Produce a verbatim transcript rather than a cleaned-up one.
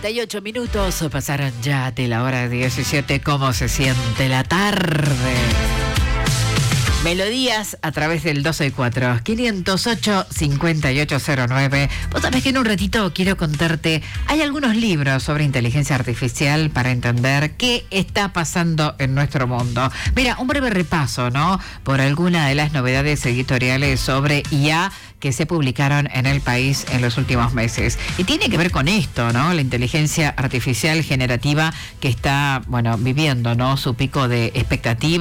cuarenta y ocho minutos pasaron ya de la hora diecisiete. ¿Cómo se siente la tarde? Melodías a través del dos seis cuatro, quinientos ocho, cincuenta y ocho cero nueve. Vos sabés que en un ratito quiero contarte, hay algunos libros sobre inteligencia artificial para entender qué está pasando en nuestro mundo. Mira, un breve repaso, ¿no? Por alguna de las novedades editoriales sobre I A que se publicaron en el país en los últimos meses. Y tiene que ver con esto, ¿no? La inteligencia artificial generativa que está, bueno, viviendo, ¿no? Su pico de expectativa.